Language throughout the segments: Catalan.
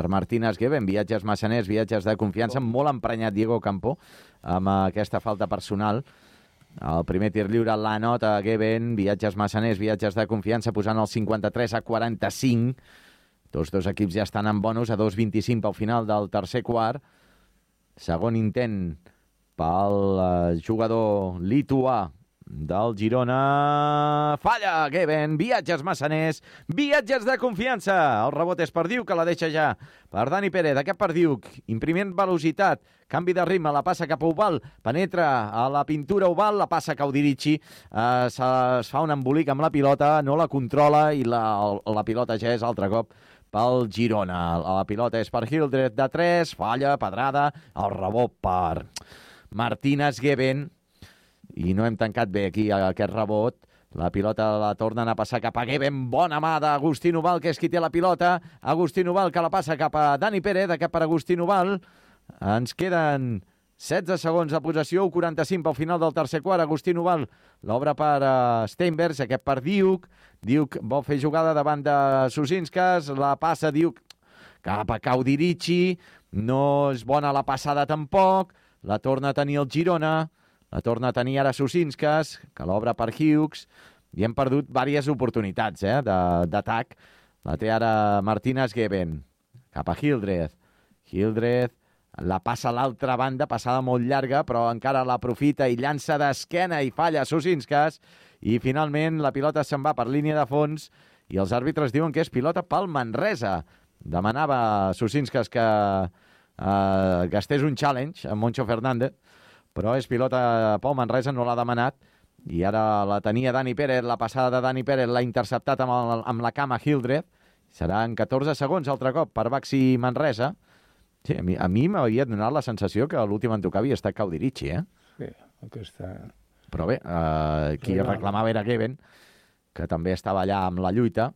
per Martínez Geben, viatges massaners, viatges de confiança, molt emprenyat Diego Campo amb aquesta falta personal. El primer tir lliure la nota Geben, viatges massaners, viatges de confiança, posant el 53-45. Tots dos equips ja estan en bonus a 2.25 pel final del tercer quart. Segon intent pel jugador lituà del Girona. Falla Geben, viatges massaners, viatges de confiança. El rebot és per Diuc, que la deixa ja per Dani Pérez. Aquest per Diuc, imprimint velocitat, canvi de ritme, la passa cap a Oval, penetra a la pintura Oval, la passa a Caudirici, es fa un embolic amb la pilota, no la controla i la pilota ja és altre cop pel Girona. La pilota és per Hildreth de 3, falla, pedrada, el rebot per Martínez Geben, i no hem tancat bé aquí aquest rebot. La pilota la tornen a passar cap a Geben, bona mà d'Agustín Oval, que és qui té la pilota. Agustín Oval, que la passa cap a Dani Pérez, aquest per Agustín Oval. Ens queden 16 segons de possessió, 45 pel final del tercer quart. Agustín Oval l'obre per Steinbergs, aquest per Diuc. Diuc vol fer jugada davant de Susinskas, la passa Diuc cap a Caudirici, no és bona la passada tampoc, la torna a tenir el Girona, la torna a tenir ara Susinskas, que l'obre per Hughes, i hem perdut diverses oportunitats d'atac. La té ara Martínez Geben, cap a Hildreth. Hildreth la passa a l'altra banda, passada molt llarga, però encara l'aprofita i llança d'esquena i falla Susinskas, i finalment la pilota se'n va per línia de fons i els àrbitres diuen que és pilota pel Manresa. Demanava Susinskas que gastés un challenge amb Moncho Fernández, però és pilota pel Manresa, no l'ha demanat, i ara la tenia Dani Pérez, la passada de Dani Pérez l'ha interceptat amb la cama Hildreth. Seran 14 segons altre cop per Baxi Manresa. Sí, a mi m'havia donat la sensació que l'últim en tocar havia estat Caudirici, Sí, aquesta... Però bé, qui reclamava era Geben, que també estava allà amb la lluita,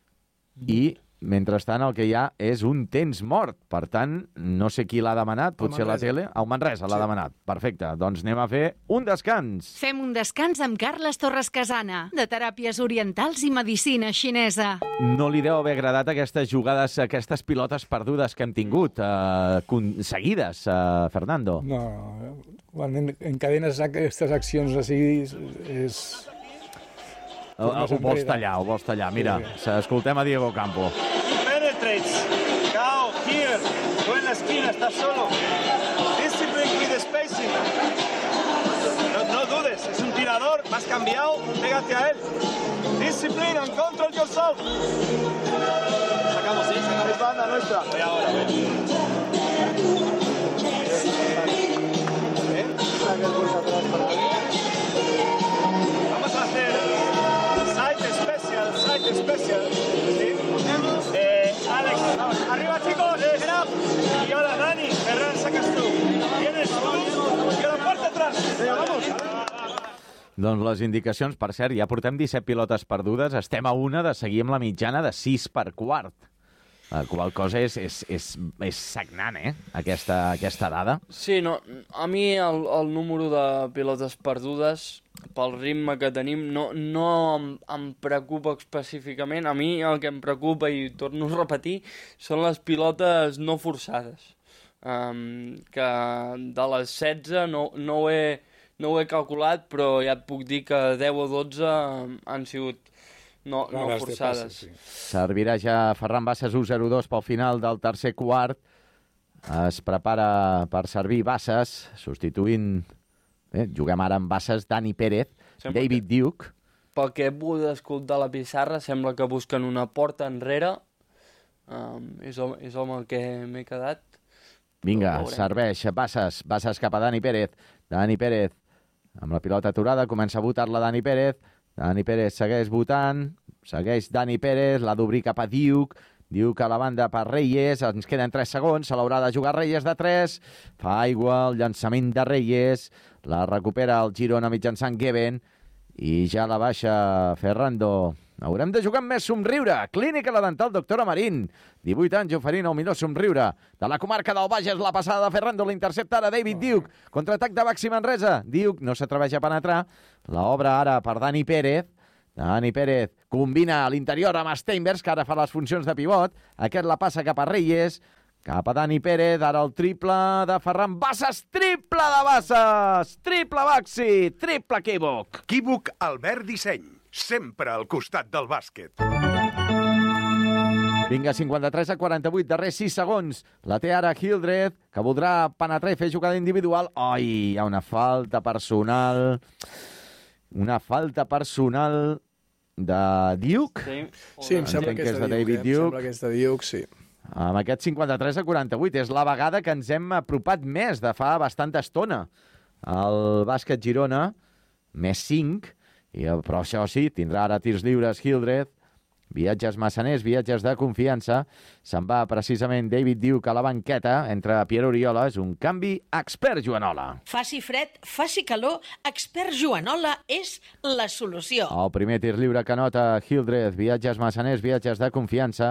i mentrestant el que hi ha és un temps mort. Per tant, no sé qui l'ha demanat, potser la tele. El Manresa l'ha demanat. Perfecte, doncs anem a fer un descans. Fem un descans amb Carles Torres Casana, de Teràpies Orientals i Medicina Xinesa. No li deu haver agradat aquestes jugades, aquestes pilotes perdudes que hem tingut, seguides, Fernando. No, quan encadenes aquestes accions així és... Ho vols tallar, Mira, escoltem a Diego Campo. Penetrates. Cao, here. Tú en la esquina, estás solo. Discipline with spacing. No dudes, es un tirador, me has cambiado, pégate a él. Discipline and control yourself. Sacamos, sí, sacamos. Es banda nuestra. Voy ahora, Vamos a hacer side special. ¿Sí? Alex, arriba chicos, get up. Y ahora Dani, Ferran, sacas tú. Vienes tú y ahora parte atrás. Vamos. Doncs les indicacions, per cert, ja portem 17 pilotes perdudes, estem a una de seguir amb la mitjana de 6 per quart. La qual cosa és sagnant, aquesta dada. Sí, no, a mi el número de pilotes perdudes, pel ritme que tenim, no em preocupa específicament. A mi el que em preocupa, i torno a repetir, són les pilotes no forçades. Que de les 16 no ho he calculat, però ja et puc dir que 10 o 12 han sigut no forçades. Servirà ja Ferran Bassas 1-0-2 pel final del tercer quart. Es prepara per servir Bassas, substituint... juguem ara amb Bassas, Dani Pérez, David Duke. Pel que he pogut escoltar a la pissarra, sembla que busquen una porta enrere. És amb el que m'he quedat. Vinga, serveix Bassas cap a Dani Pérez. Dani Pérez amb la pilota aturada, comença a botar-la Dani Pérez. Dani Pérez segueix votant, segueix Dani Pérez, l'ha d'obrir cap a Diuc a la banda per Reyes, ens queden 3 segons, se l'haurà de jugar Reyes de 3, fa aigua, el llançament de Reyes, la recupera el Girona mitjançant Geben, i ja la baixa Ferrando. Haurem de jugar amb més somriure. Clínica La Dental Doctora Marín. 18 anys oferint el millor somriure de la comarca del Bages. La passada de Ferrando, l'intercepta ara David Duke. Contraatac de Baxi Manresa. Duke no s'atreveix a penetrar. L'obra ara per Dani Pérez. Dani Pérez combina a l'interior amb Steinbergs, que ara fa les funcions de pivot. Aquest la passa cap a Reyes, cap a Dani Pérez, ara el triple de Ferran Bassas, triple de Bassas, triple Baxi, triple Kívoc. Kívoc Albert Disseny, sempre al costat del bàsquet. Vinga, 53-48, darrers 6 segons. La té ara Hildreth, que voldrà penetrar i fer jugada individual. Ai, hi ha una falta personal. Una falta personal de Duke. Sí, em sembla que és de David Duke. Em sembla que és de Duke, sí. Amb aquest 53-48. És la vegada que ens hem apropat més de fa bastanta estona. El bàsquet Girona, més 5, però això sí, tindrà ara tirs lliures Hildreth. Viatges massaners, viatges de confiança. Se'n va precisament David Duke a la banqueta, entre Pierre Oriola. És un canvi expert Joanola. Faci fred, faci calor, expert Joanola és la solució. El primer tir lliure que nota Hildreth, viatges massaners, viatges de confiança.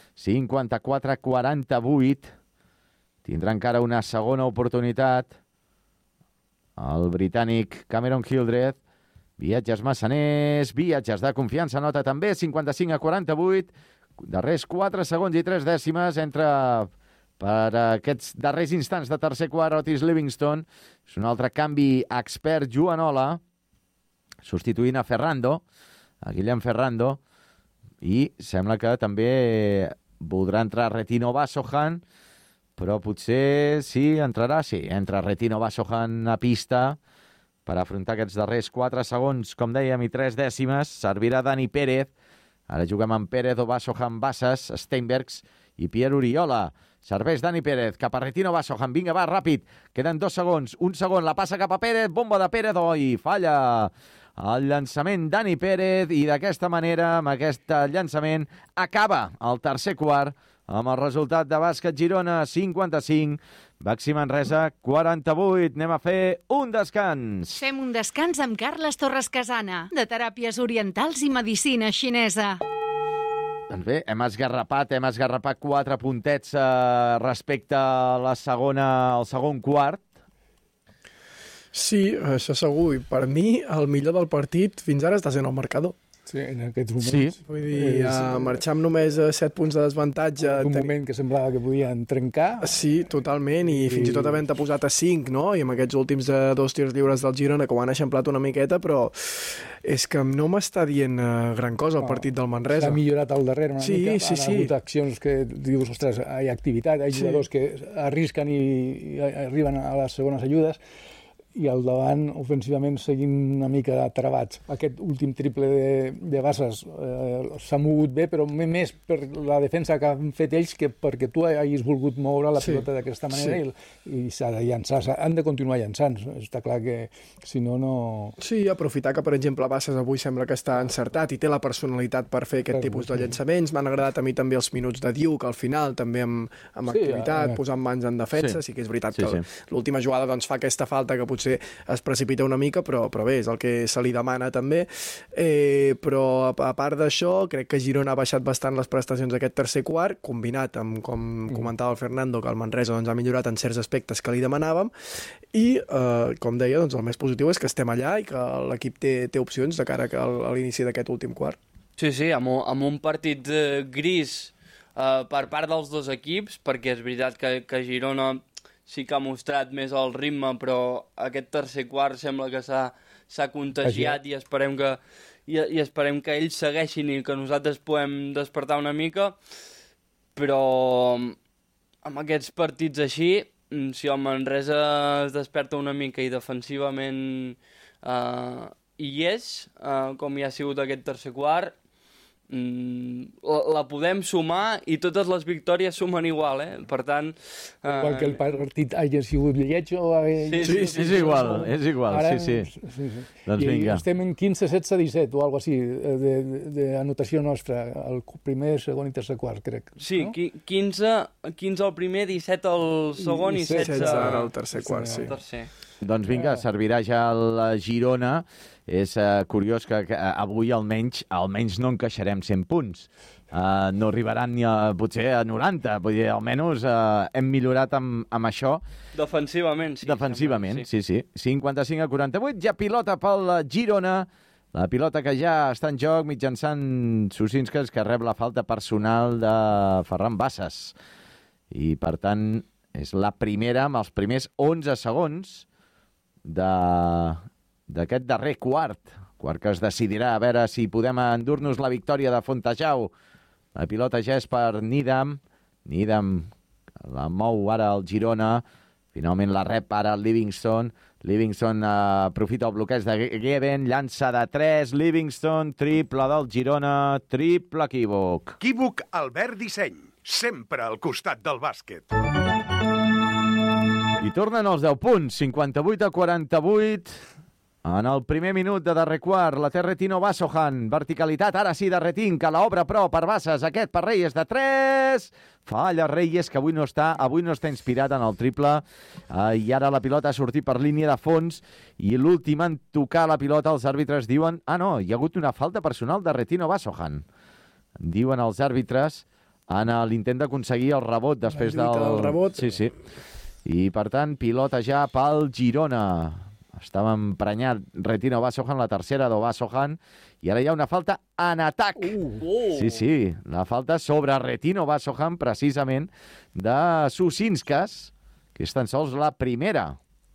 54-48. Tindrà encara una segona oportunitat. El britànic Cameron Hildreth. Viatges massaners, viatges de confiança, nota també, 55-48, darrers 4 segons i 3 dècimes entre per aquests darrers instants de tercer quart. Otis Livingston, és un altre canvi expert Joanola, substituint a Ferrando, a Guillem Ferrando, i sembla que també voldrà entrar Retino Vassojan, però potser sí, entrarà, sí, entra Retino Vassojan a pista, per afrontar aquests darrers 4 segons, com dèiem, i 3 dècimes. Servirà Dani Pérez. Ara juguem amb Pérez, Vassojan, Bassas, Steinbergs i Pierre Oriola. Serveix Dani Pérez cap a Retino Vassojan. Vinga, va, ràpid. Queden 2 segons. Un segon, la passa cap a Pérez. Bomba de Pérez, i falla el llançament Dani Pérez. I d'aquesta manera, amb aquest llançament, acaba el tercer quart amb el resultat de bàsquet Girona 55, Baxi Manresa 48. Anem a fer un descans. Fem un descans amb Carles Torres Casana, de Teràpies Orientals i Medicina Xinesa. Doncs bé, hem esgarrapat 4 puntets respecte a al segon quart. Sí, això segur. I per mi, el millor del partit fins ara està sent el marcador. Sí, en aquests moments. Sí. Vull dir, marxar amb només 7 punts de desvantatge... Un moment que semblava que podien trencar. Sí, totalment, i fins i tot havent-te posat a 5, no? I amb aquests últims 2 tirs lliures del Girona, que ho han eixamplat una miqueta, però és que no m'està dient gran cosa el partit del Manresa. S'ha millorat al darrere una mica. Sí. Han hagut accions que dius, ostres, hi ha activitat, hi ha jugadors que arrisquen i arriben a les segones ajudes, i al davant, ofensivament, seguint una mica trebats. Aquest últim triple de Bassas s'ha mogut bé, però més per la defensa que han fet ells que perquè tu hagis volgut moure la pilota d'aquesta manera i s'ha de llançar. Han de continuar llançant. Està clar que, si no, no... Sí, aprofitar que, per exemple, Bassas avui sembla que està encertat i té la personalitat per fer aquest tipus de llançaments. M'han agradat a mi també els minuts de Duke, al final, també amb activitat, posant mans en defensa. Sí que és veritat que l'última jugada doncs, fa aquesta falta que potser es precipita una mica, però bé, és el que se li demana també. Però a part d'això, crec que Girona ha baixat bastant les prestacions d'aquest tercer quart, combinat amb, com comentava el Fernando, que el Manresa doncs, ha millorat en certs aspectes que li demanàvem, i, com deia, doncs, el més positiu és que estem allà i que l'equip té opcions de cara a l'inici d'aquest últim quart. Sí, amb un partit gris per part dels dos equips, perquè és veritat que Girona sí que ha mostrat més el ritme, però aquest tercer quart sembla que s'ha contagiat i esperem que ells segueixin i que nosaltres podem despertar una mica, però amb aquests partits així, si el Manresa es desperta una mica i defensivament hi és, com hi ha sigut aquest tercer quart, la podem sumar i totes les victòries sumen igual, per tant... Igual que el partit hagi sigut lleig o... Sí, és igual, ara, sí. Doncs vinga. I estem en 15, 16, 17 o alguna cosa així d'anotació nostra, el primer, segon i tercer quart, crec. Sí, no? 15 al primer, 17 al segon i 16 al tercer quart, sí. Doncs vinga, servirà ja la Girona. És curiós que avui almenys no encaixarem 100 punts. No arribaran ni potser a 90. Vull dir, almenys hem millorat amb això. Defensivament, sí. Defensivament, sí. 55-48. Ja pilota pel Girona. La pilota que ja està en joc mitjançant Susinskas, que rep la falta personal de Ferran Bassas. I, per tant, és la primera amb els primers 11 segons d'aquest darrer quart que es decidirà a veure si podem endur-nos la victòria de Fontejau. La pilota ja és per Needham. Needham la mou ara el Girona. Finalment la rep ara el Livingston. Livingston aprofita el bloqueig de Geben, llança de 3, Livingston, triple del Girona, triple equívoc. Equívoc Albert Disseny, sempre al costat del bàsquet. I tornen els 10 punts, 58-48. En el primer minut de darrer quart, la té Retino Vassojan. Verticalitat, ara sí, de Retin, que l'obre però per Bassas. Aquest per Reyes de 3. Falla Reyes, que avui no està inspirat en el triple. I ara la pilota ha sortit per línia de fons. I l'últim en tocar la pilota, els àrbitres diuen... no, hi ha hagut una falta personal de Retino Vassojan. Diuen els àrbitres en l'intent d'aconseguir el rebot després del rebot. Sí. I, per tant, pilota ja pel Girona. Estava emprenyat Retino Vassojan, la tercera de Vassojan, i ara hi ha una falta en atac. Sí, la falta sobre Retino Vassojan, precisament, de Susinskas, que és tan sols la primera.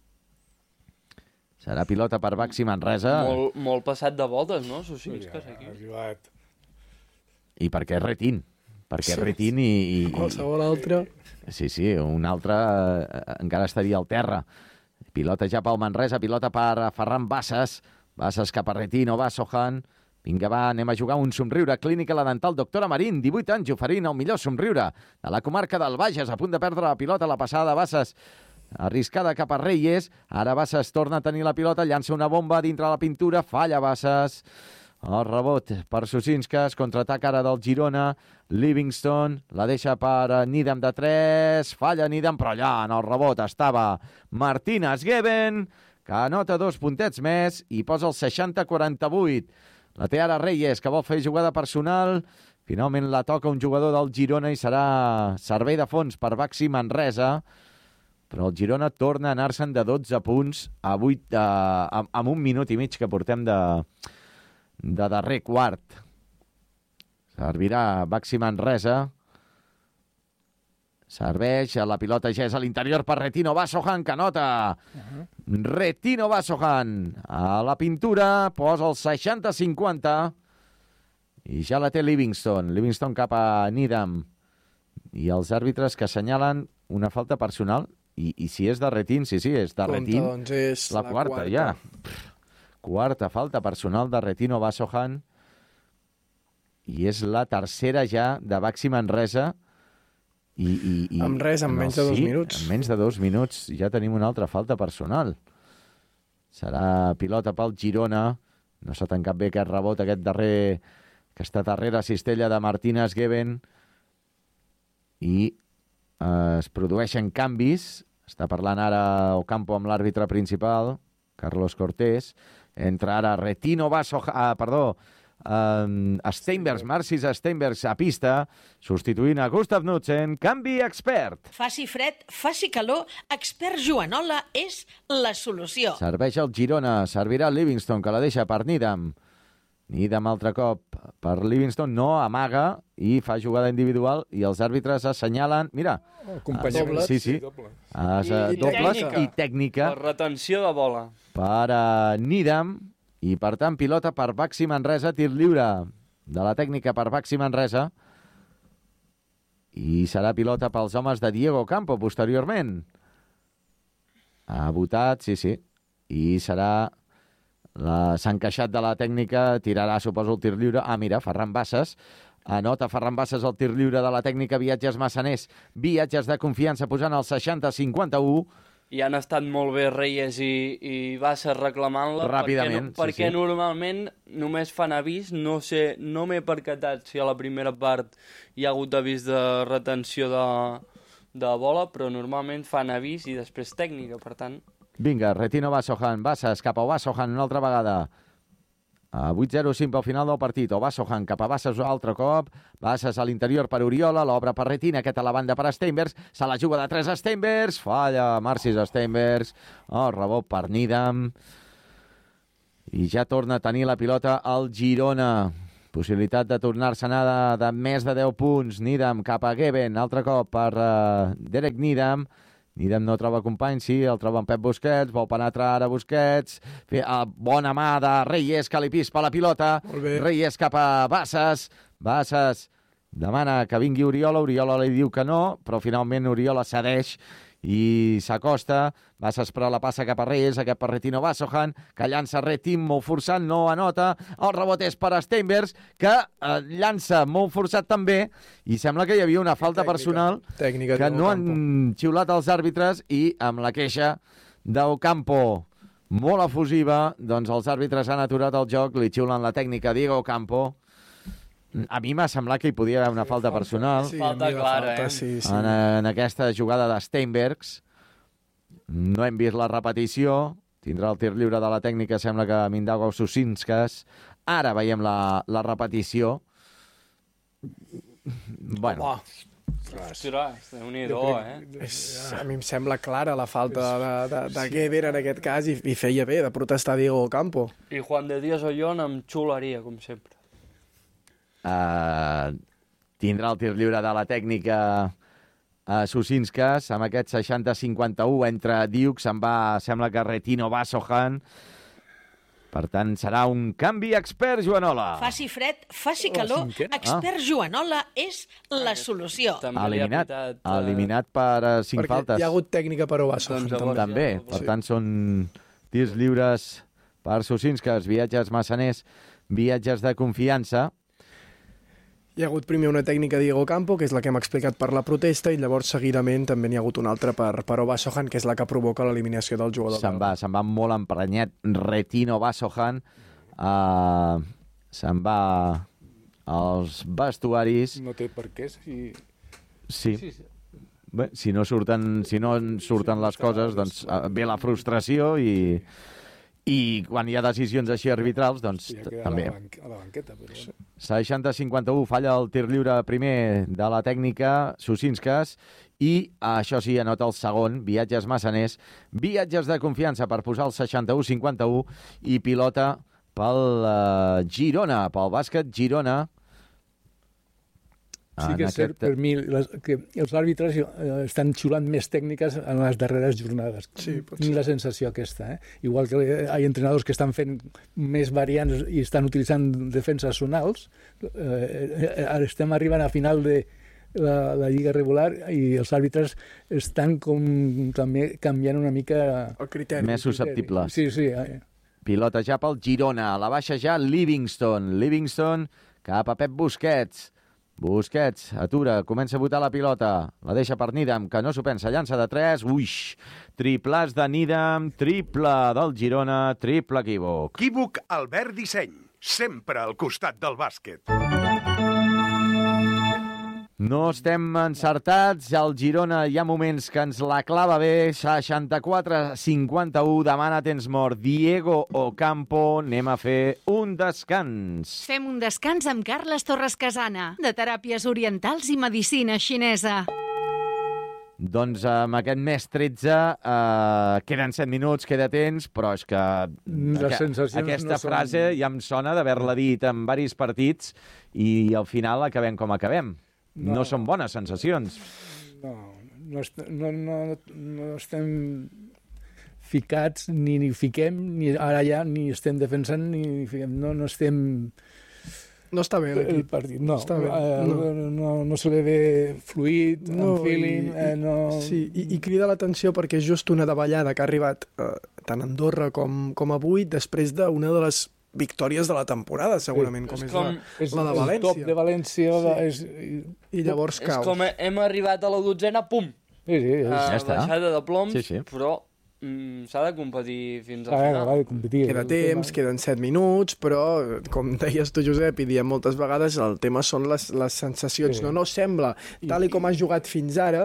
Serà pilota per Baxi Manresa. Molt passat de voltes, no, Susinskas, aquí? Arribat. I perquè és Retin. Perquè és Retin i... Qualsevol altre... Sí, un altre encara estaria al terra. Pilota ja pel Manresa, pilota per Ferran Bassas. Bassas cap a Retino Vassojan. Vinga, va, anem a jugar un somriure. Clínica La Dental Doctora Marín, 18 anys, oferint el millor somriure de la comarca del Bages. A punt de perdre la pilota, la passada de Bassas. Arriscada cap a Reyes. Ara Bassas torna a tenir la pilota, llança una bomba dintre la pintura, falla Bassas. El rebot per Susinskas, contraatac ara del Girona. Livingston la deixa per Needham de 3. Falla Needham, però allà en el rebot estava Martínez Geben, que anota 2 puntets més i posa el 60-48. La té ara Reyes, que vol fer jugada personal. Finalment la toca un jugador del Girona i serà servei de fons per Baxi Manresa. Però el Girona torna a anar-se'n de 12 punts a 8, amb un minut i mig que portem de darrer quart. Servirà Baxi Manresa. Serveix, la pilota ja és a l'interior per Retino Vassojan, que nota. Retino Vassojan a la pintura, posa el 60-50 i ja la té Livingston. Livingston cap a Needham. I els àrbitres que assenyalen una falta personal. I si és de Retin, sí, és de Retin. Doncs és la quarta, ja. Quarta falta personal de Retino Vassojan. I és la tercera ja de Baxi Manresa. Amb res, en menys de 2 minuts. En menys de 2 minuts ja tenim una altra falta personal. Serà pilota pel Girona. No s'ha tancat bé aquest rebot, aquesta darrera cistella de Martínez Geben. I es produeixen canvis. Està parlant ara Ocampo amb l'àrbitre principal, Carlos Cortés. Entra ara Retino Vassojan, Steinbergs, Marcis Steinbergs a pista, substituint a Gustav Knudsen. Canvi expert. Faci fred, faci calor, expert Joanola és la solució. Serveix el Girona, servirà Livingston, que la deixa per Needham. Needham altre cop per Livingston, no, amaga i fa jugada individual i els àrbitres assenyalen, mira, acompanyament. Sí. Dobles i tècnica. Per retenció de bola. Per Needham. I, per tant, pilota per Baxi Manresa, tir lliure de la tècnica per Baxi Manresa. I serà pilota pels homes de Diego Campo, posteriorment. Ha votat, sí. I serà... S'ha encaixat de la tècnica, tirarà, suposo, el tir lliure. Mira, Ferran Bassas. Anota Ferran Bassas el tir lliure de la tècnica Viatges Massaners. Viatges de confiança posant el 60-51. I han estat molt bé Reyes i Bassas reclamant-la. Ràpidament, perquè normalment només fan avís. No m'he percatat si a la primera part hi ha hagut avís de retenció de bola, però normalment fan avís i després tècnica, per tant... Vinga, Retino Vassojan, Bassas cap a Vassojan una altra vegada. 8-0-5 al final del partit. O Vassojan cap a Bassas un altre cop. Bassas a l'interior per Oriola, l'obre per Retin, aquest a la banda per Steinbergs. Se la juga de 3 a Steinbergs. Falla Marcis Steinbergs. Rebot per Needham. I ja torna a tenir la pilota el Girona. Possibilitat de tornar-se-ne de més de 10 punts. Needham cap a Geben, altre cop per Derek Needham. Needham no troba company, sí, el troba en Pep Busquets, vol penetrar ara Busquets, bona mà de Reyes, que li pispa la pilota, Reyes cap a Bassas demana que vingui Oriola li diu que no, però finalment Oriola cedeix i s'acosta, Bassas però la passa cap a Reyes, aquest per Retino Vassojan, que llança Retim molt forçat, no anota, el rebot és per Steinbergs, que llança molt forçat també, i sembla que hi havia una falta personal que no han xiulat els àrbitres, i amb la queixa d'Ocampo molt efusiva, doncs els àrbitres han aturat el joc, li xiulen la tècnica a Diego Ocampo. A mi m'ha semblat que hi podia haver una falta personal. Sí, falta clara, en aquesta jugada de Steinbergs. No hem vist la repetició. Tindrà el tir lliure de la tècnica, sembla que Mindaugas Susinskas. Ara veiem la repetició. Bueno. Ostres, Déu-n'hi-do, A mi em sembla clara la falta de Geber en aquest cas, i feia bé de protestar Diego Ocampo. I Juan de Díaz Ollón em xularia, com sempre. Tindrà el tir lliure de la tècnica Susinskas amb aquest 60-51 entre Diuk, se'n va, sembla que Retino Vassojan. Per tant, serà un canvi expert, Joanola. Faci fred, faci calor, expert Joanola és la solució. Eliminat per 5 faltes. Perquè hi ha hagut tècnica per Vassojan. També. Per tant, són tirs lliures per Susinskas, viatges massaners, viatges de confiança. Hi ha hagut primer una tècnica de Diego Ocampo, que és la que hem explicat per la protesta, i llavors seguidament també n'hi ha hagut una altra per Vassojan, que és la que provoca l'eliminació del jugador. Se'n va molt emprenyat Retino Vassojan, se'n va als vestuaris. No té per què, Sí. Bé, si no surten les coses, doncs ve la frustració i quan hi ha decisions així arbitrals, doncs també. A la banqueta, però... 60-51, falla el tir lliure primer de la tècnica Susinskas, i això sí, anota el segon, viatges massaners, viatges de confiança per posar el 61-51, i pilota pel Girona, pel bàsquet Girona. Sí que és cert per mi que els àrbitres estan xiulant més tècniques en les darreres jornades. Sí, tinc la sensació aquesta. Igual que hi ha entrenadors que estan fent més variants i estan utilitzant defenses zonals, estem arribant a final de la lliga regular i els àrbitres estan com també canviant una mica el criteri. Més susceptibles. Sí. Pilota ja pel Girona, a la baixa ja Livingston cap a Pep Busquets. Busquets atura, comença a botar la pilota, la deixa per Needham, que no s'ho pensa, llança de 3, triplats de Needham, triple del Girona, triple equívoc. Equívoc Albert Disseny, sempre al costat del bàsquet. No estem encertats, al Girona hi ha moments que ens la clava bé, 64-51, demana temps mort Diego Ocampo, anem a fer un descans. Fem un descans amb Carles Torres Casana, de Teràpies Orientals i Medicina Xinesa. Doncs amb aquest mes 13 queden 7 minuts, queda temps, però és que aquesta frase ja em sona d'haver-la dit en diversos partits i al final acabem com acabem. No són bones sensacions. No estem ficats, ni fiquem, ni ara ja ni estem defensant, ni fiquem. No estem... No està bé el partit, no. No se ve bé fluid, amb feeling. Sí, i crida l'atenció perquè és just una davallada que ha arribat tant a Andorra com avui, després d'una de les victòries de la temporada, segurament, com és la de València. El top de València i llavors caus. És com hem arribat a la 12ª, pum! Sí, ja està. Baixada de ploms, però s'ha de competir fins al final. Queda temps, queden 7 minuts, però, com deies tu, Josep, i diem moltes vegades, el tema són les sensacions. No sembla, tal i com has jugat fins ara,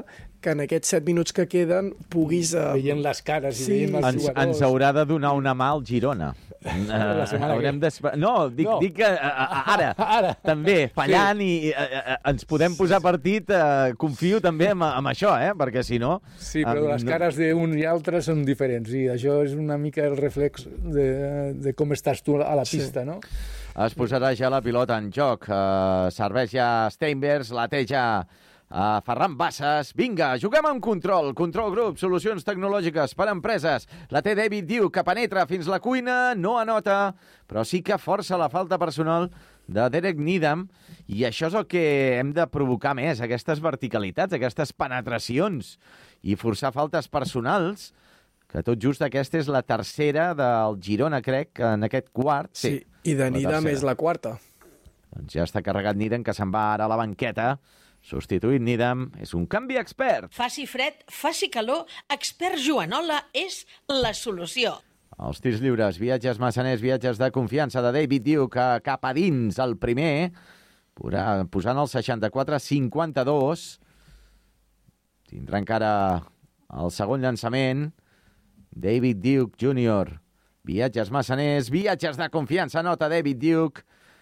que en aquests 7 minuts que queden puguis... Veient les cares i veient els Ens jugadors. haurà de donar una mà al Girona. La setmana Dic que ara, també, fallant i ens podem posar partit, confio també amb això, perquè si no... Sí, però les cares d'un i altre són diferents i això és una mica el reflex de com estàs tu a la pista, no? Es posarà ja la pilota en joc. Serveix ja Steinbergs, la té ja Ferran Bassas. Vinga, juguem amb control. Control Group, solucions tecnològiques per a empreses. La té David Duke, que penetra fins la cuina, no anota, però sí que força la falta personal de Derek Needham, i això és el que hem de provocar més, aquestes verticalitats, aquestes penetracions, i forçar faltes personals, que tot just aquesta és la tercera del Girona, crec, en aquest quart. Sí, i de Needham és la quarta. Doncs ja està carregat Needham, que se'n va ara a la banqueta. Substituït Needham, és un canvi expert. Faci fred, faci calor, expert Joanola és la solució. Els tirs lliures, viatges massaners, viatges de confiança de David Duke cap a dins el primer, posant el 64-52. Tindrà encara el segon llançament. David Duke Jr. Viatges massaners, viatges de confiança, nota David Duke.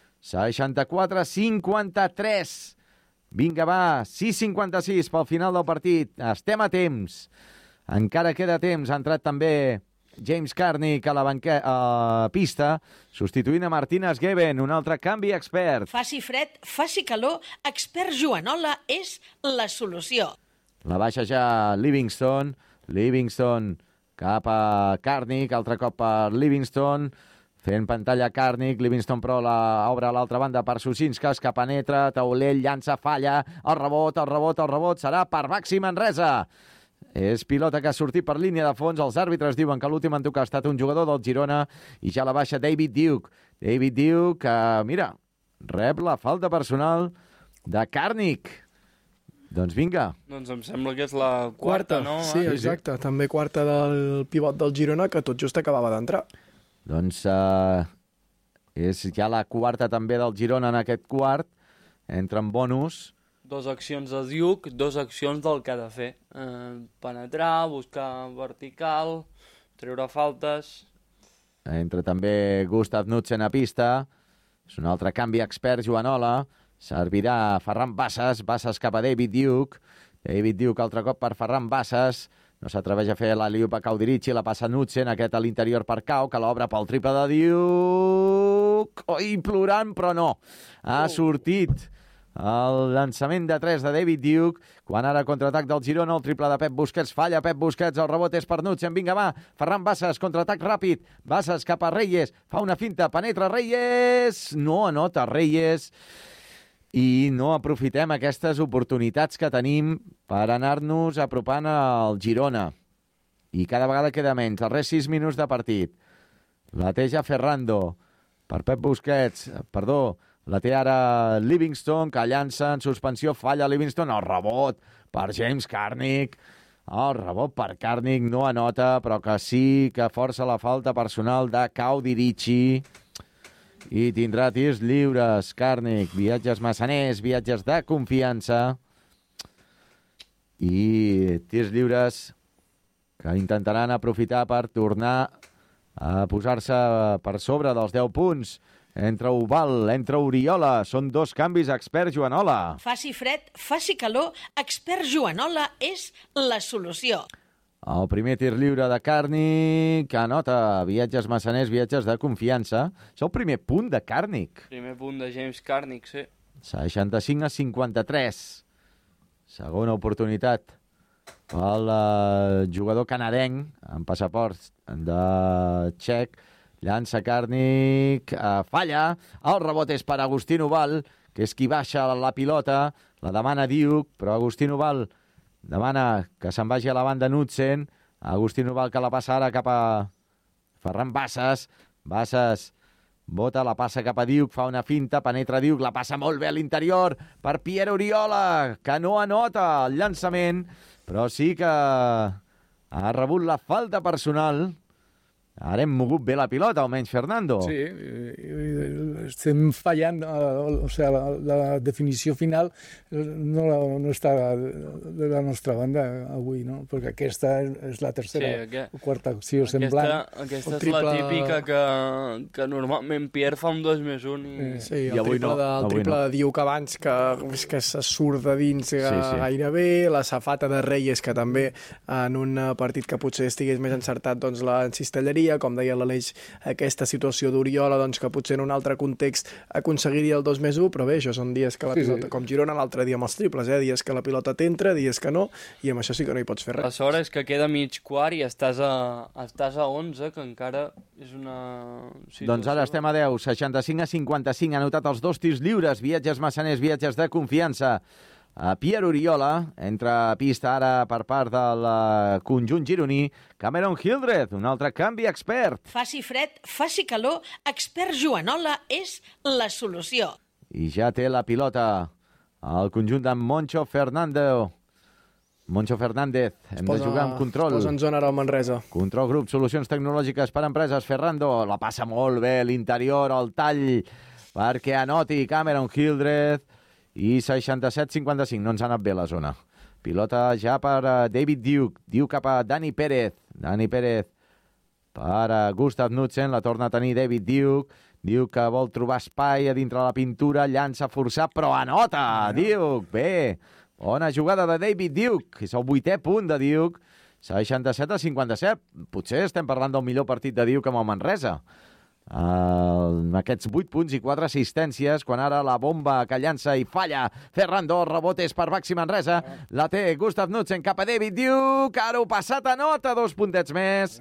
64-53. Vinga, va, 6:56 pel final del partit. Estem a temps. Encara queda temps. Ha entrat també James Carnick a la pista, substituint a Martínez Geben, un altre canvi expert. Faci fred, faci calor, expert Joanola és la solució. La baixa ja Livingston. Livingston cap a Carnick, altre cop per Livingston. Fent pantalla Carnick, Livingston però obre a l'altra banda per Susinskas, que penetra, Taulell llança, falla, el rebot serà per Baxi Manresa. És pilota que ha sortit per línia de fons, els àrbitres diuen que l'últim en tocar ha estat un jugador del Girona, i ja la baixa David Duke. David Duke, mira, rep la falta personal de Carnick. Doncs vinga. Doncs em sembla que és la quarta, no? Sí, exacte. També quarta del pivot del Girona, que tot just acabava d'entrar. Doncs és ja la quarta també del Girona en aquest quart. Entra en bonus. 2 accions de Duke, 2 accions del que ha de fer. Penetrar, buscar vertical, treure faltes. Entra també Gustav Knudsen a pista. És un altre canvi expert, Joanola. Servirà Ferran Bassas. Bassas cap a David Duke. David Duke altre cop per Ferran Bassas. No s'atreveix a fer la liupa Cau Dirici, la passa Knudsen, aquest a l'interior per Cau, que l'obre pel triple de Duke. Oi, plorant, però no. Ha sortit el llançament de 3 de David Duke, quan ara contraatac del Girona, el triple de Pep Busquets, falla Pep Busquets, el rebot és per Knudsen, vinga va, Ferran Bassas, contraatac ràpid, Bassas cap a Reyes, fa una finta, penetra Reyes, no anota Reyes, i no aprofitem aquestes oportunitats que tenim per anar-nos apropant al Girona. I cada vegada queda menys. Els 6 minuts de partit. La té ja Ferrando per Pep Busquets. La té ara Livingston, que llança en suspensió. Falla Livingston. El rebot per James Carnick. El rebot per Carnick no anota, però que sí que força la falta personal de Cau Dirici. I tindrà tirs lliures, Carnick, viatges massaners, viatges de confiança, i tirs lliures que intentaran aprofitar per tornar a posar-se per sobre dels 10 punts. Entra Oval, entra Oriola, són 2 canvis experts, Joanola. Faci fred, faci calor, expert Joanola és la solució. El primer tir lliure de Carnick, que anota viatges massaners, viatges de confiança. És el primer punt de Carnick. Primer punt de James Carnick, sí. 65-53. Segona oportunitat pel jugador canadenc, amb passaport de txec. Llança Carnick, falla. El rebot és per Agustín Oval, que és qui baixa la pilota. La demana Duke, però Agustín Oval demana que se'n vagi a la banda Knudsen. Agustín Oval, que la passa ara cap a Ferran Bassas. Bassas bota, la passa cap a Duke, fa una finta, penetra Duke, la passa molt bé a l'interior per Pierre Oriola, que no anota el llançament, però sí que ha rebut la falta personal Ara hem mogut bé la pilota, almenys, Fernando. Sí, estem fallant, o sigui, la definició final no està de la nostra banda avui, no? Perquè aquesta és la tercera o quarta acció semblant. Aquesta és la típica que normalment Pierre fa un 2+1 Sí, el triple de Diuk abans que se surt de dins gairebé, la safata de Reyes que també en un partit que potser estigués més encertat doncs la encistellaria, com deia l'Aleix, aquesta situació d'Oriola, doncs, que potser en un altre context aconseguiria el 2+1, però bé, això són dies que la pilota, com Girona l'altre dia amb els triples, dies que la pilota t'entra, dies que no, i amb això sí que no hi pots fer res. La sort és que queda mig quart i estàs a 11, que encara és una situació... Doncs ara estem a 10, 65-55, ha anotat els 2 tirs lliures, viatges massaners, viatges de confiança. Pierre Oriola, entra a pista ara per part del conjunt gironí. Cameron Hildreth, un altre canvi expert. Faci fred, faci calor, expert Joanola és la solució. I ja té la pilota el conjunt de Moncho Fernández. Hem de jugar amb control. Posa en zona ara el Manresa. Control grup, solucions tecnològiques per a empreses. Ferrando la passa molt bé, l'interior, el tall, perquè anoti Cameron Hildreth. I 67-55, no ens ha anat bé la zona. Pilota ja per David Duke. Duke cap a Dani Pérez. Dani Pérez per Gustav Knudsen. La torna a tenir David Duke. Duke que vol trobar espai a dintre la pintura. Llança forçat, però anota! Duke, bé. Bona jugada de David Duke. És el 8è punt de Duke. 67-57. Potser estem parlant del millor partit de Duke amb el Manresa. Aquests 8 punts i 4 assistències, quan ara la bomba que llança i falla Ferrando, el rebot és per Baxi Manresa, la té Gustav Knudsen cap a David Duke, ara ho passat a nota, 2 puntets més,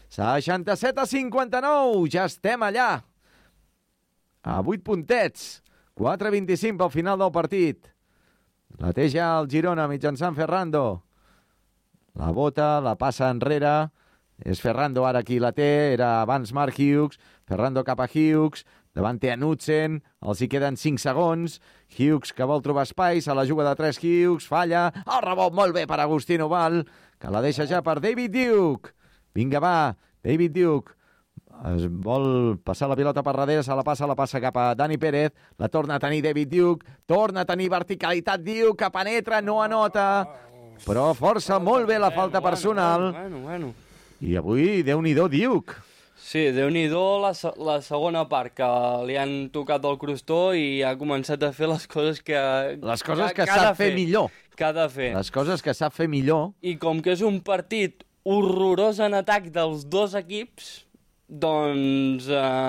67-59, ja estem allà a 8 puntets, 4-25 pel final del partit, la té ja el Girona mitjançant Ferrando, la bota, la passa enrere. És Ferrando ara qui la té, era abans Mark Hughes, Ferrando cap a Hughes, davant té a Knudsen, els hi queden 5 segons, Hughes que vol trobar espai, se la juga de 3 Hughes, falla, el rebot molt bé per Agustín Oval, que la deixa ja per David Duke. Vinga va, David Duke, es vol passar la pilota per darrere, se la passa cap a Dani Pérez, la torna a tenir David Duke, torna a tenir verticalitat Duke, que penetra, no anota, però força molt bé la falta personal. Bueno. I avui, Déu-n'hi-do, Duke. Sí, Déu-n'hi-do la segona part, que li han tocat el crostó i ha començat a fer les coses que... Les coses que sap fer millor. Que ha de fer. Les coses que sap fer millor. I com que és un partit horrorós en atac dels dos equips, doncs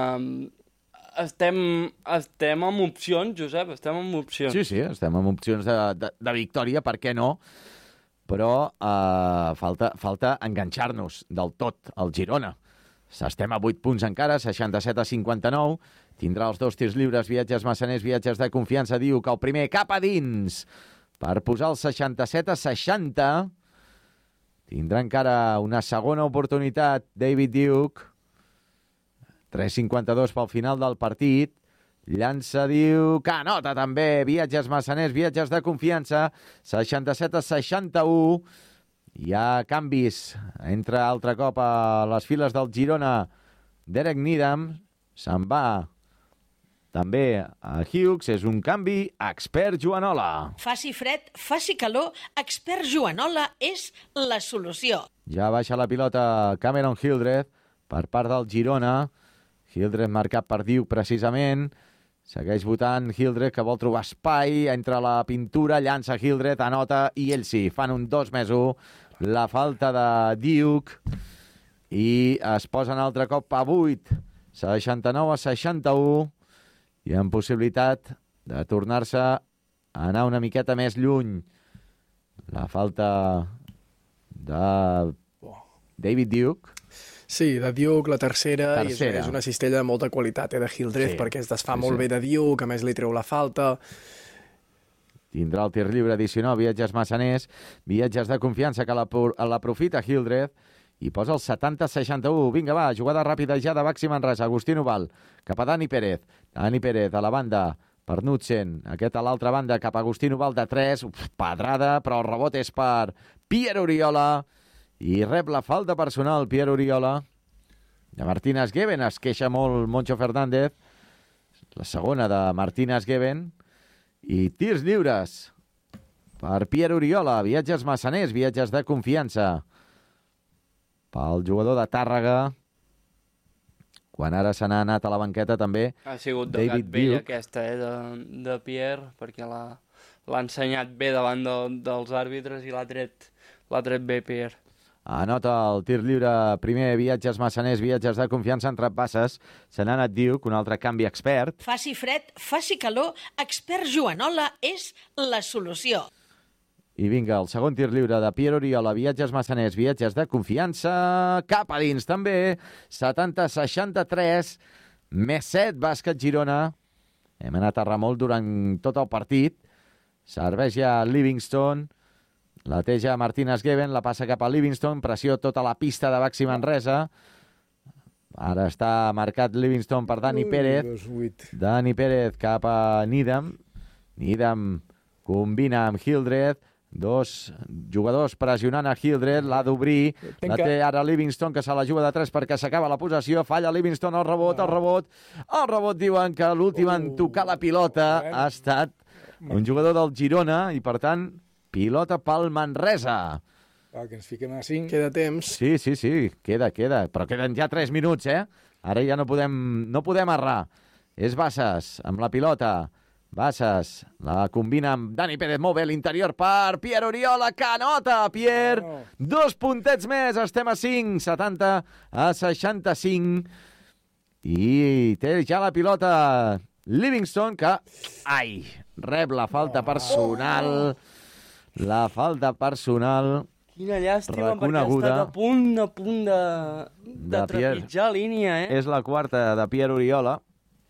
estem amb opcions, Josep, estem amb opcions. Sí, estem amb opcions de victòria, per què no? Però falta enganxar-nos del tot al Girona. Estem a 8 punts encara, 67-59. Tindrà els 2 tirs lliures, viatges massaners, viatges de confiança. Diu que el primer cap a dins per posar el 67-60. Tindrà encara una segona oportunitat David Duke. 3:52 pel final del partit. Llança, diu que anota també, viatges massaners, viatges de confiança, 67-61. Hi ha canvis, entra altre cop a les files del Girona, Derek Needham, se'n va també a Hughes, és un canvi, expert Joanola. Faci fred, faci calor, expert Joanola és la solució. Ja baixa la pilota Cameron Hildreth per part del Girona, Hildreth marcat per Duke precisament. Segueix votant Hildreth, que vol trobar espai, entra a la pintura, llança Hildreth, anota, i ells sí, fan un 2+1, la falta de Duke, i es posen altre cop a 8, 69-61, i amb possibilitat de tornar-se a anar una miqueta més lluny. La falta de David Duke. Sí, de Duke, la tercera. I és una cistella de molta qualitat, de Hildreth, perquè es desfà molt bé de Duke, a més li treu la falta. Tindrà el tir lliure addicional, viatges massaners, viatges de confiança, que l'aprofita Hildreth, i posa el 70-61. Vinga, va, jugada ràpida ja de Baxi Manresa. Agustín Oval, cap a Dani Pérez. Dani Pérez a la banda per Knudsen. Aquest a l'altra banda, cap a Agustín Oval de 3. Pedrada, però el rebot és per Pierre Oriola. I rep la falta personal, Pierre Oriola. de Martínez Geben. Es queixa molt Moncho Fernández. La segona de Martínez Geben. I tirs lliures per Pierre Oriola. Viatges massaners, viatges de confiança pel jugador de Tàrrega. Quan ara se n'ha anat a la banqueta també Ha sigut de David gat vell Duke. aquesta, de Pierre, perquè l'ha ensenyat bé davant dels àrbitres i l'ha tret bé Pierre. Anota el tir lliure primer, viatges massaners, viatges de confiança entre passes. Se n'ha anat Duke, un altre canvi expert. Faci fred, faci calor, expert Joanola és la solució. I vinga, el segon tir lliure de Pierre Oriola, viatges massaners, viatges de confiança, cap a dins també, 70-63, més 7, bàsquet Girona. Hem anat a remolc durant tot el partit. Serveix ja Livingston, la teja Martínez Geben, la passa cap a Livingston, pressió tota la pista de Baxi Manresa. Ara està marcat Livingston per Dani Pérez. Dani Pérez cap a Needham. Needham combina amb Hildreth. Dos jugadors pressionant a Hildreth, l'ha d'obrir, la té ara Livingston, que se la juga de 3 perquè s'acaba la possessió, falla Livingston, el rebot diuen que l'últim en tocar la pilota ha estat un jugador del Girona i per tant pilota pel Manresa. Que ens fiquem a 5. Queda temps. Sí, queda, però queden ja 3 minuts, Ara ja no podem errar. És Bassas amb la pilota. Bassas la combina amb Dani Pérez, molt bé l'interior per Pierre Oriola, que anota Pierre, 2 puntets més, estem a 5, 70-65, i té ja la pilota Livingston, que rep la falta personal, Quina llàstima, reconeguda, perquè ha estat a punt de trepitjar línia, És la quarta de Pierre Oriola.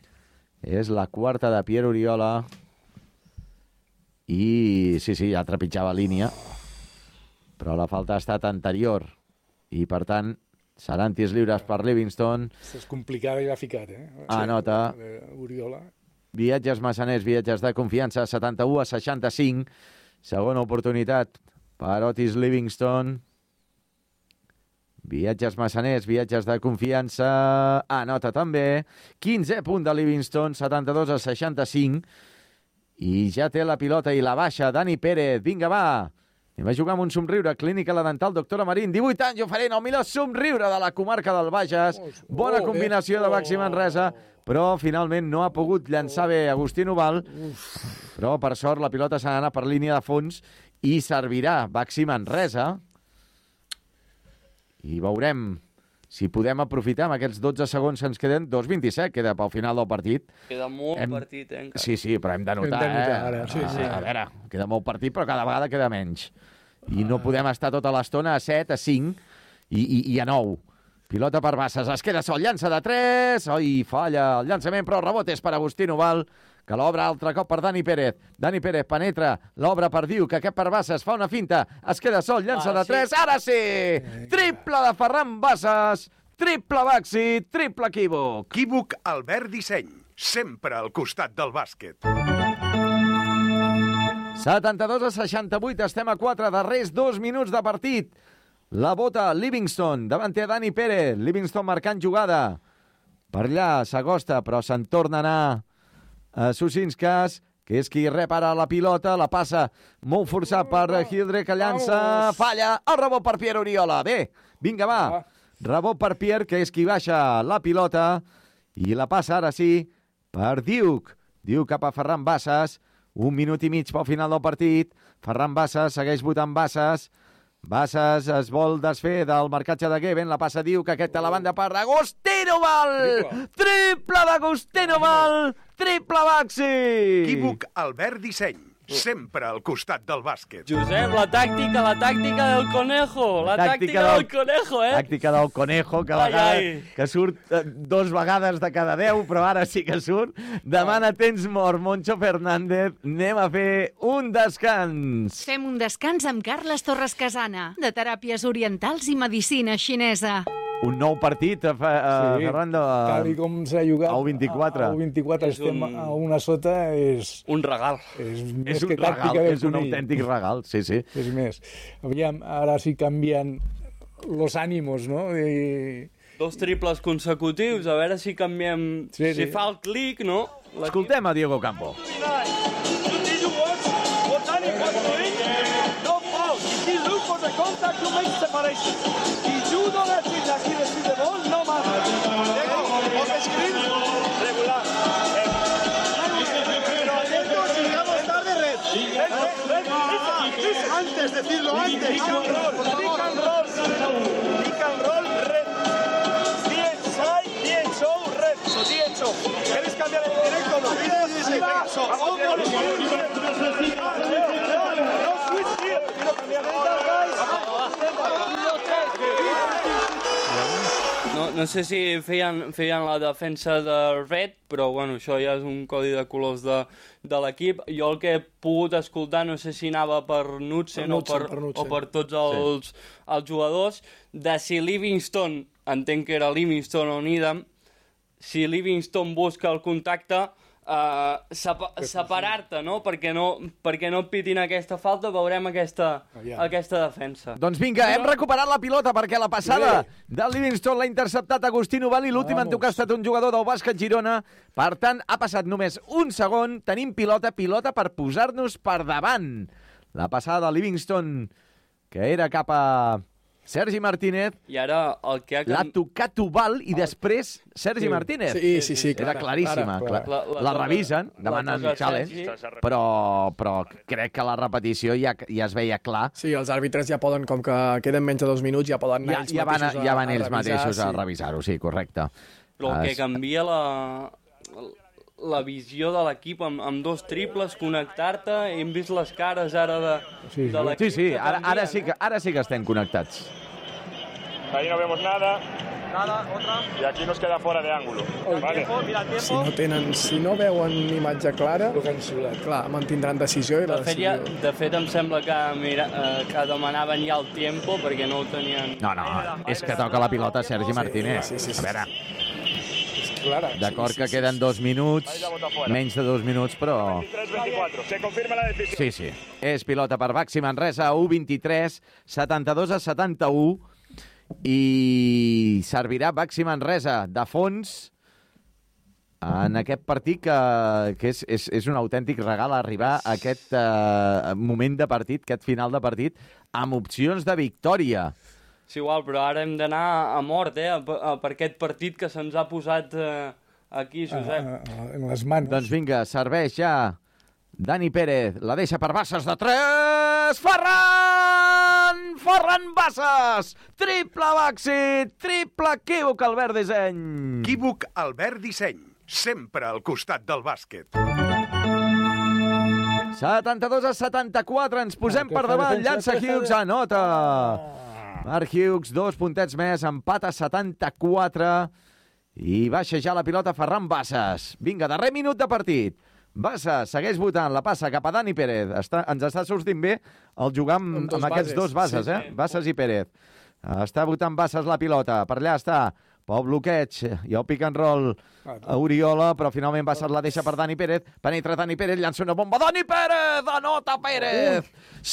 I sí, ja trepitjava línia, però la falta ha estat anterior i per tant seran tirs lliures per Livingston. És complicada i l'ha ficat, Anota. Oriola. Viatges massaners, viatges de confiança, 71-65. Segona oportunitat per Otis Livingston. Viatges massaners, viatges de confiança, anota també. 15 punt de Livingston, 72-65. I ja té la pilota i la baixa Dani Pérez. Vinga, va. Anem a jugar amb un somriure. Clínica La Dental, doctora Marín. 18 anys, oferint el millor somriure de la comarca del Bages. Bona combinació de Baxi Manresa, però finalment no ha pogut llançar bé Agustín Oval. Però, per sort, la pilota s'ha d'anar per línia de fons i servirà Baxi Manresa. I veurem si podem aprofitar amb aquests 12 segons que ens queden. 2:27 queda pel final del partit. Queda molt partit, encara. Sí, però hem de notar, ara. Sí. A veure, queda molt partit, però cada vegada queda menys. I no podem estar tota l'estona a 7, a 5 i a 9. Pilota per Bassas, es queda sol, llança de 3, falla el llançament, però el rebot és per Agustín Oval, que l'obre altre cop per Dani Pérez. Dani Pérez penetra, l'obre per Duke, que aquest per Bassas fa una finta, es queda sol, llança de 3, ara sí! Triple de Ferran Bassas, triple Baxi, triple equívoc. Equívoc Albert Disseny, sempre al costat del bàsquet. 72-68, estem a 4, darrers 2 minuts de partit. La bota Livingston, davant té Dani Pérez, Livingston marcant jugada. Per allà s'acosta, però se'n torna a anar a Susinskas, que és qui rep ara la pilota, la passa molt forçat per Hildreth, que llança, falla, el rebot per Pierre Oriola. Bé, vinga, va. Rebot per Pierre, que és qui baixa la pilota, i la passa ara sí per Duke. Duke cap a Ferran Bassas, 1 minut i mig pel final del partit. Ferran Bassas segueix votant Bassas. Bassas es vol desfer del marcatge de Geben, la passa Duke, aquest a la banda per Agustín Oval! Triple d'Agustín Oval! Triple Baxi! Equívoc Albert Disseny, sempre al costat del bàsquet. Josep, la tàctica del conejo, Tàctica del conejo, que surt 2 vegades de cada 10, però ara sí que surt. Demana temps mort, Moncho Fernández. Anem a fer un descans. Fem un descans amb Carles Torres Casana, de Teràpies Orientals i Medicina Xinesa. Un nou partit, Fernando. Tal com s'ha jugat. Al 24. Al 24 estem a una sota, és... Un regal. És un regal, és un autèntic regal, sí. És més. Aviam, ara sí canvien los ánimos, no? 2 triples consecutius, a veure si canviem... Si fa el clic, no? Escoltem a Diego Campo. Regular. Pero atentos, llegamos tarde, red. Antes, decirlo antes. Pick and roll, red. DHO, red. DHO. ¿Queréis cambiar el directo? No, sí, venga, no switch here. Quiero cambiar No sé si feien la defensa de red, però bueno, això ja és un codi de colors de l'equip. Jo el que he pogut escoltar, no sé si anava per Knudsen o per tots els jugadors, de si Livingston, entenc que era Livingston o Needham, si Livingston busca el contacte, separar-te, no? Perquè no et pitin aquesta falta, veurem aquesta defensa. Doncs vinga, hem recuperat la pilota perquè la passada del Livingston l'ha interceptat Agustí Noval i l'últim en tocar ha estat un jugador del Bàsquet Girona. Per tant, ha passat només un segon, tenim pilota per posar-nos per davant. La passada de Livingston, que era cap a Sergi Martínez, i ara el que l'ha tocat Oval i després Sergi Martínez. Sí, era claríssima. La revisen, demanen challenge, però crec que la repetició ja es veia clar. Sí, els àrbitres ja poden, com que queden menys de 2 minuts, ja poden anar ja van ells mateixos a revisar-ho, sí, correcte. Però el que canvia la visió de l'equip amb 2 triples, connectar-te, hem vist les cares ara de l'equip. Sí, ara sí que estem connectats. Ahí no vemos nada. Otra. Y aquí nos queda fuera de ángulo. Vale. Si no veuen imatge clara, clar, mantindran decisió. De fet, em sembla que demanaven ja el tiempo perquè no ho tenien... No, és que toca la pilota Sergi Martínez. A veure... D'acord que queden 2 minuts, menys de 2 minuts, però... 23-24, se confirma la decisió. Sí. És pilota per Baxi Manresa, 1-23, 72-71, i servirà Baxi Manresa de fons en aquest partit que és un autèntic regal arribar a aquest moment de partit, aquest final de partit, amb opcions de victòria. Sí, igual, però ara hem d'anar a mort, per aquest partit que se'ns ha posat aquí, Josep. En les mans. Doncs vinga, serveix ja Dani Pérez, la deixa per Bassas de 3, Ferran Bassas, triple Baxi, triple equívoc Albert Disseny. Equívoc Albert Disseny, sempre al costat del bàsquet. 72-74, ens posem per davant, llança Hughes, anota. Mark Hughes, 2 puntets més, empat a 74 i baixa ja la pilota Ferran Bassas. Vinga, darrer minut de partit. Bassas segueix votant, la passa cap a Dani Pérez. Ens està sortint bé el jugar amb aquests dos bases, Bassas i Pérez. Està votant Bassas la pilota, per allà està Pau bloqueig i el pick and roll a Oriola, però finalment Bassas la deixa per Dani Pérez. Penetra Dani Pérez, llança una bomba. Dani Pérez! Anota Pérez!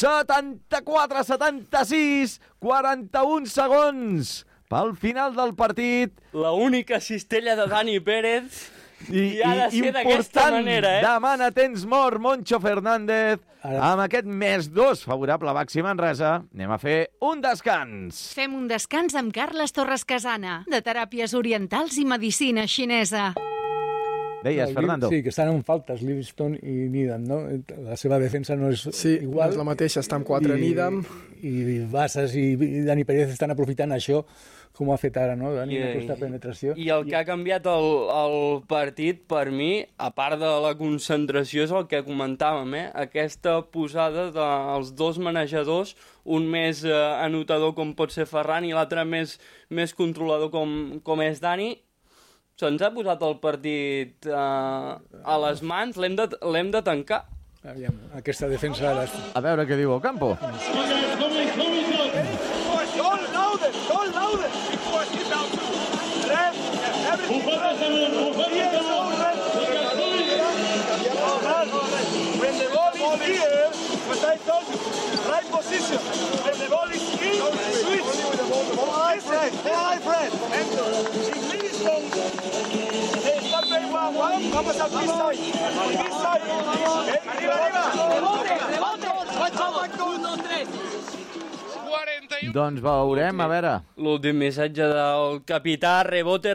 74-76, 41 segons pel final del partit. La única cistella de Dani Pérez i ha de ser d'aquesta manera, Demana temps mort Moncho Fernández. Amb aquest +2 favorable a Baxi Manresa, anem a fer un descans. Fem un descans amb Carles Torres Casana, de Teràpies Orientals i Medicina Xinesa. Deies, Fernando. Sí, que estan en faltes Livingston i Needham, no? La seva defensa no és igual. No és la mateixa, està amb 4 Needham. I Bassas i Dani Pérez estan aprofitant això com ho ha fet ara, no? Dani, aquesta penetració. I el que ha canviat el partit, per mi, a part de la concentració, és el que comentàvem, Aquesta posada dels dos manejadors, un més anotador com pot ser Ferran i l'altre més controlador com és Dani. Se'ns ha posat el partit a les mans, l'hem de tancar. Aviam, aquesta defensa... A veure què diu el campo. When the ball is here, what I told you, right position. When the ball is in, switch. Fred. Stay alive, Fred. Si Livingstone está playing 1-1, vamos al pistol. Arriba, Doncs veurem, a veure. L'últim missatge del capità, rebote,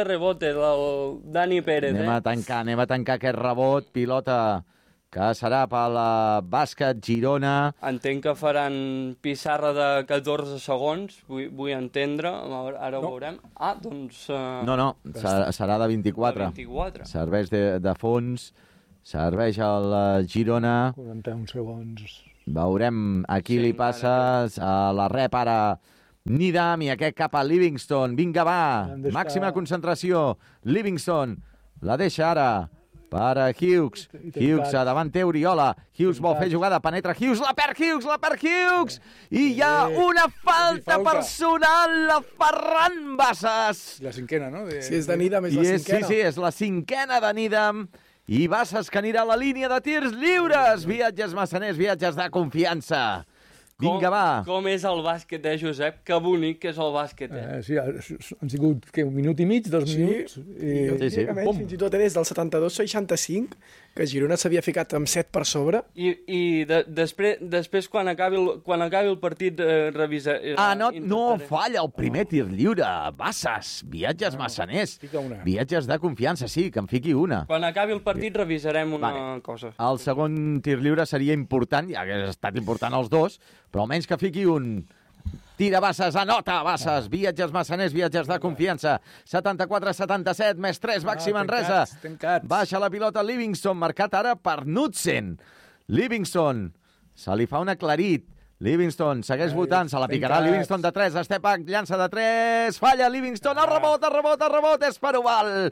del Dani Pérez. Anem a tancar aquest rebot, pilota que serà pel bàsquet Girona. Entenc que faran pissarra de 14 segons, vull entendre, ara ho veurem. Doncs... No, serà de 24. 24. Serveix de fons, serveix al Girona. 41 segons. Veurem a qui li passa a la rep ara Nidam i aquest cap a Livingston. Vinga, va, màxima concentració. Livingston la deixa ara per a Hughes. Hughes davant té Oriola. Hughes vol fer jugada, penetra Hughes, la perd Hughes! I hi ha una falta personal a Ferran Bassas. La cinquena, no? Si és de Nidam, és la cinquena. Sí, és la cinquena de Nidam. I Bassas que anirà a la línia de tirs lliures. Viatges massaners, viatges de confiança. Vinga, va. Com és el bàsquet, Josep? Que bonic que és el bàsquet, Sí, han sigut, un minut i mig, 2 minuts. Sí. Fins i tot des del 72-65, que Girona s'havia ficat amb 7 per sobre. I després quan acabi el partit, revisa... No falla el primer tir lliure. Bassas, viatges massaners. Viatges de confiança, sí, que en fiqui una. Quan acabi el partit revisarem una cosa. El segon tir lliure seria important, ja que ha estat important els dos, però almenys que fiqui un... Tira Bassas, anota Bassas, viatges massaners, viatges de confiança. 74-77, més 3, Baxi Manresa. Baixa la pilota Livingston, marcat ara per Knudsen. Livingston, se li fa un aclarit. Livingston segueix votant, se la picarà Livingston de 3, step back, llança de 3, falla Livingston, el rebot és per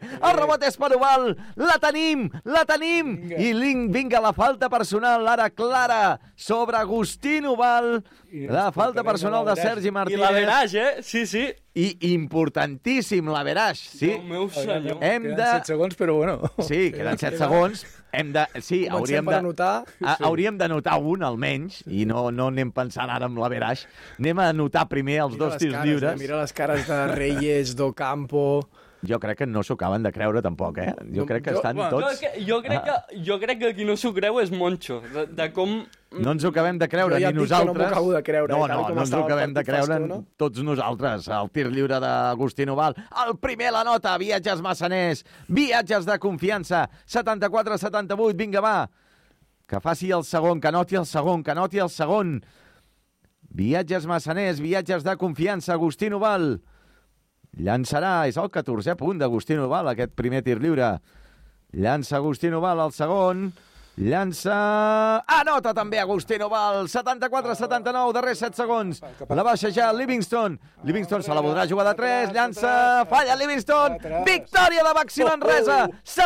Oval, la tenim, i vinga la falta personal, ara clara, sobre Agustín Oval, la falta personal de Sergi Martínez. I l'Averaix, sí. I importantíssim l'Averaix, sí. El meu senyor. Queden 7 segons, però bueno. Sí, queden 7 segons. Hauríem de notar un, almenys, i no anem pensant ara amb l'Averaix. Anem a notar primer els dos tirs lliures. Mira les cares de Reyes, d'Ocampo... Jo crec que no s'ho acaben de creure tampoc, eh? Jo crec que estan tots... Jo crec que qui no s'ho creu és Moncho, de com... No ens ho acabem de creure, ni nosaltres. No m'ho acabo de creure. No ens ho acabem de creure tots nosaltres. El tir lliure d'Agustín Oval. El primer la nota, viatges massaners, viatges de confiança. 74-78, vinga, va. Que faci el segon, que noti el segon. Viatges massaners, viatges de confiança, Agustín Oval. Llançarà, és el 14è punt d'Agustín Oval, aquest primer tir lliure. Llança Agustín Oval al segon. Llança... Anota també Agustín Oval. 74-79, darrers 7 segons. La baixa ja Livingston. Livingston se la voldrà jugar de 3. Llança... Falla Livingston. Victòria de Baxi Manresa.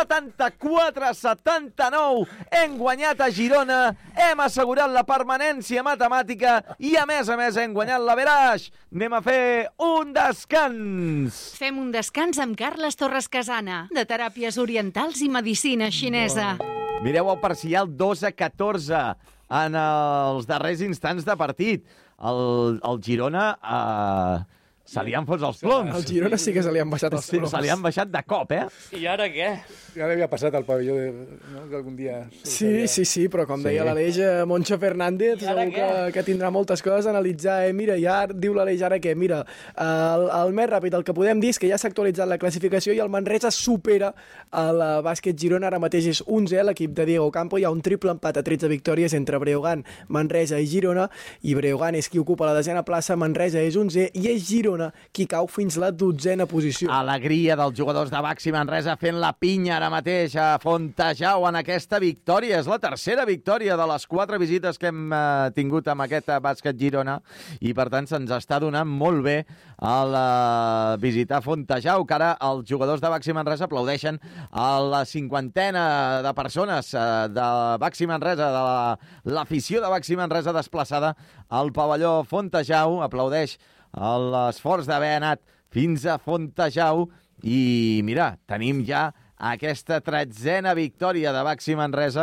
74-79. Hem guanyat a Girona. Hem assegurat la permanència matemàtica. I a més hem guanyat l'Averaix. Anem a fer un descans. Fem un descans amb Carles Torres Casana, de Teràpies Orientals i Medicina Xinesa. Mireu el parcial 2-14 en els darrers instants de partit. El Girona se li han fos els ploms. El Girona sí que se li han baixat els ploms. Se li han baixat de cop, eh? I ara què? Ja l'havia passat al pavelló que algun dia... Sí, però com deia l'Aleix, Moncho Fernández segur que tindrà moltes coses a analitzar. Mira, ja diu l'Aleix ara que, mira, el més ràpid, el que podem dir és que ja s'ha actualitzat la classificació i el Manresa supera el bàsquet Girona, ara mateix és 11, l'equip de Diego Campo, hi ha un triple empat a 13 victòries entre Breogán, Manresa i Girona, i Breogán és qui ocupa la 10a plaça, Manresa és 11 i és Girona qui cau fins la 12a posició. Alegria dels jugadors de Baxi Manresa fent la pinya ara mateix a Fontejau en aquesta victòria. És la tercera victòria de les 4 visites que hem tingut amb aquest bàsquet Girona i per tant se'ns està donant molt bé el visitar Fontejau, que ara els jugadors de Baxi Manresa aplaudeixen a la 50ena de persones de Baxi Manresa, de l'afició de Baxi Manresa desplaçada al pavelló Fontejau, aplaudeix l'esforç d'haver anat fins a Fontejau i mira, tenim ja aquesta 13a victòria de Baxi Manresa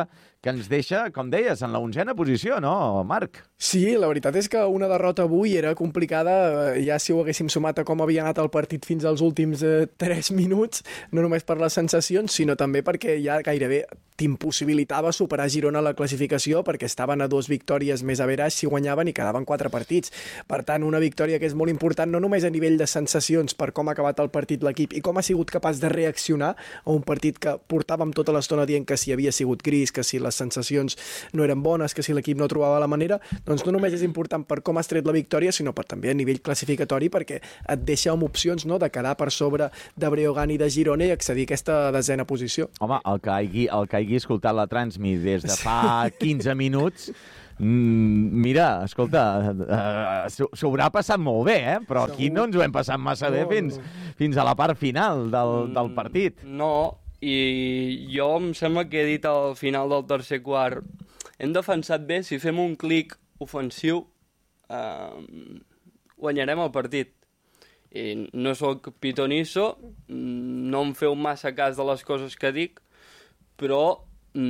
que ens deixa, com deies, en la 11a posició, no, Marc? Sí, la veritat és que una derrota avui era complicada, ja si ho haguéssim sumat a com havia anat el partit fins als últims 3 minuts, no només per les sensacions, sinó també perquè ja gairebé t'impossibilitava superar Girona a la classificació perquè estaven a 2 victòries més a Veràs si guanyaven i quedaven 4 partits. Per tant, una victòria que és molt important no només a nivell de sensacions per com ha acabat el partit l'equip i com ha sigut capaç de reaccionar a un partit que portàvem tota l'estona dient que si havia sigut gris, que si les sensacions no eren bones, que si l'equip no trobava la manera, doncs no només és important per com has tret la victòria, sinó per també a nivell classificatori perquè et deixa amb opcions, no?, de quedar per sobre de Breogán i de Girona i accedir a aquesta 10a posició. Home, el que hagi escoltat la Transmi des de fa 15 minuts, mira, escolta, s'ho haurà passat molt bé, però aquí no ens ho hem passat massa bé fins a la part final del partit. No, i jo em sembla que he dit al final del tercer quart, hem defensat bé, si fem un clic ofensiu, guanyarem el partit. I no sóc pitonisso, no em feu massa cas de les coses que dic, però